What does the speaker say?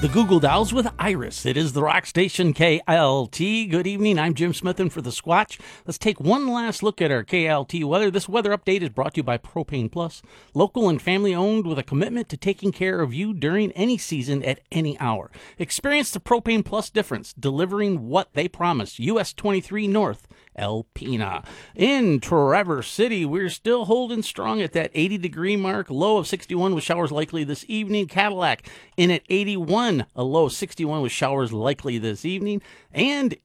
The Google Dolls with Iris. It is the rock station KLT. Good evening. I'm Jim Smith in for the Squatch. Let's take one last look at our KLT weather. This weather update is brought to you by Propane Plus, local and family owned with a commitment to taking care of you during any season at any hour. Experience the Propane Plus difference, delivering what they promise. US 23 North, Alpena. In Traverse City, we're still holding strong at that 80-degree mark. Low of 61 with showers likely this evening. Cadillac in at 81, a low of 61 with showers likely this evening. And